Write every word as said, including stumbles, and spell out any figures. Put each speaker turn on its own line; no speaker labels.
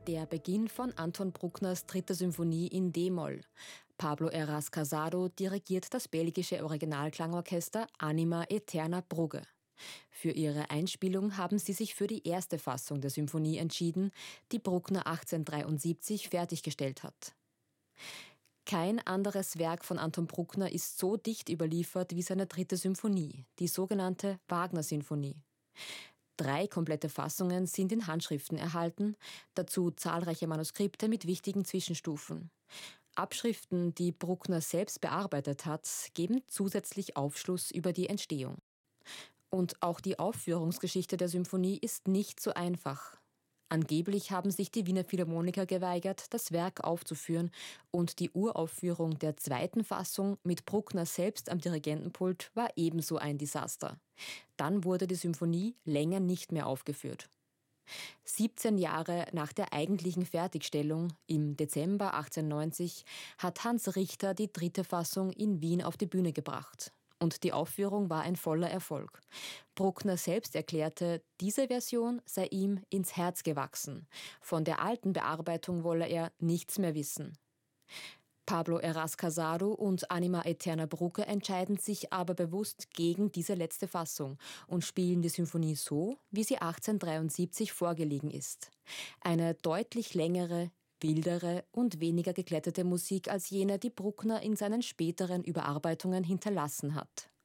Der Beginn von Anton Bruckners dritter Symphonie in D-Moll. Pablo Heras Casado dirigiert das belgische Originalklangorchester Anima Aeterna Brugge. Für ihre Einspielung haben sie sich für die erste Fassung der Symphonie entschieden, die Bruckner achtzehnhundertdreiundsiebzig fertiggestellt hat. Kein anderes Werk von Anton Bruckner ist so dicht überliefert wie seine dritte Symphonie, die sogenannte Wagner-Sinfonie. Drei komplette Fassungen sind in Handschriften erhalten, dazu zahlreiche Manuskripte mit wichtigen Zwischenstufen. Abschriften, die Bruckner selbst bearbeitet hat, geben zusätzlich Aufschluss über die Entstehung. Und auch die Aufführungsgeschichte der Symphonie ist nicht so einfach. Angeblich haben sich die Wiener Philharmoniker geweigert, das Werk aufzuführen, und die Uraufführung der zweiten Fassung mit Bruckner selbst am Dirigentenpult war ebenso ein Desaster. Dann wurde die Symphonie länger nicht mehr aufgeführt. siebzehn Jahre nach der eigentlichen Fertigstellung, im Dezember achtzehnhundertneunzig, hat Hans Richter die dritte Fassung in Wien auf die Bühne gebracht. Und die Aufführung war ein voller Erfolg. Bruckner selbst erklärte, diese Version sei ihm ins Herz gewachsen. Von der alten Bearbeitung wolle er nichts mehr wissen. Pablo Heras Casado und Anima Aeterna Brugge entscheiden sich aber bewusst gegen diese letzte Fassung und spielen die Symphonie so, wie sie achtzehnhundertdreiundsiebzig vorgelegen ist. Eine deutlich längere, wildere und weniger geglättete Musik als jene, die Bruckner in seinen späteren Überarbeitungen hinterlassen hat.